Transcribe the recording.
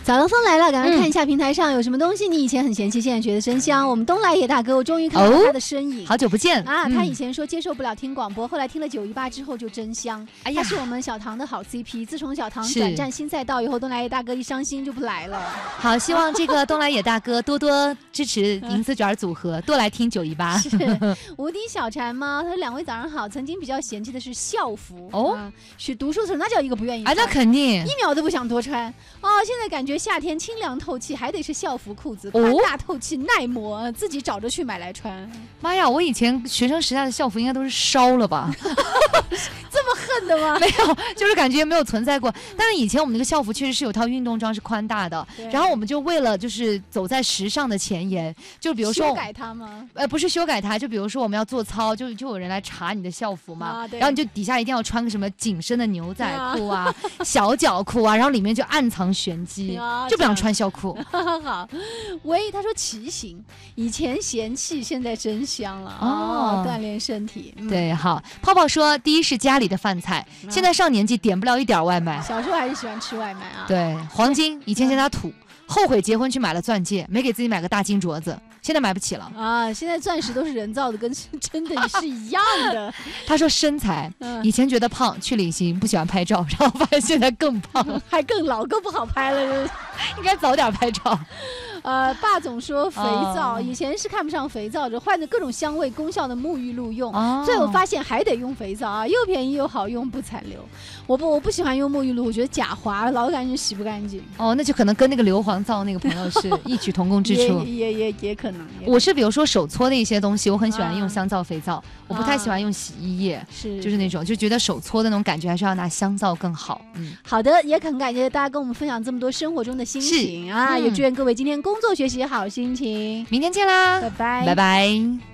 早高峰来了，赶快看一下平台上有什么东西你以前很嫌弃，现在觉得真香。我们东来野大哥，我终于看到他的身影， 好久不见啊！他以前说接受不了听广播，后来听了918之后就真香。 哎呀， 他是我们小唐的好 CP， 自从小唐转战新赛道以后，东来野大哥一伤心就不来了。 好，希望这个东来野大哥多多支持银丝卷组合，多来听918。 是无敌小馋吗？他说2位早上好，曾经比较嫌弃的是校服去读书的时候那叫一个不愿意穿， 那肯定 1秒都不想多穿现在感觉夏天清凉透气，还得是校服裤子，宽大透气耐磨，自己找着去买来穿。 妈呀，我以前学生时代的校服应该都是烧了吧？ 这么恨的吗？ 没有，就是感觉没有存在过。但是以前我们那个校服确实是有套运动装是宽大的，然后我们就为了就是走在时尚的前沿，就比如说修改它吗？ 不是修改它，就比如说我们要做操，就有人来查你的校服嘛， 然后你就底下一定要穿个什么紧身的牛仔裤啊、小脚裤啊，然后里面就暗藏玄机，就不想穿校裤。 好，他说骑行，以前嫌弃，现在真香了锻炼身体。 对，好，泡泡说第一是家里的饭菜，现在上年纪点不了一点外卖， 小时候还是喜欢吃外卖啊。 对，黄金以前嫌他土，后悔结婚去买了钻戒，没给自己买个大金镯子，现在买不起了啊！现在钻石都是人造的，跟真的是一样的。 他说身材，以前觉得胖，去旅行不喜欢拍照，然后发现现在更胖， 还更老，更不好拍了， 应该早点拍照。 爸总说肥皂，以前是看不上肥皂，换着各种香味功效的沐浴露用，最后发现还得用肥皂啊，又便宜又好用，不残留。我不喜欢用沐浴露，我觉得假滑，老感觉洗不干净。 那就可能跟那个硫磺皂那个朋友是异曲同工之处， 也可能。 我是比如说手搓的一些东西，我很喜欢用香皂肥皂，我不太喜欢用洗衣液，就是那种就觉得手搓的那种感觉还是要拿香皂更好。 好的，也很感谢大家跟我们分享这么多生活中的心情啊，也祝愿各位今天工作学习好心情。 明天见啦， 拜拜， 拜拜。